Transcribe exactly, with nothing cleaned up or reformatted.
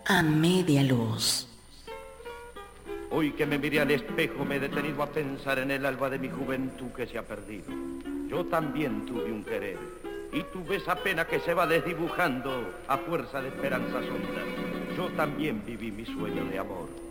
A media luz. Hoy que me miré al espejo me he detenido a pensar en el alba de mi juventud que se ha perdido. Yo también tuve un querer y tuve esa pena que se va desdibujando a fuerza de esperanzas hondas. Yo también viví mi sueño de amor.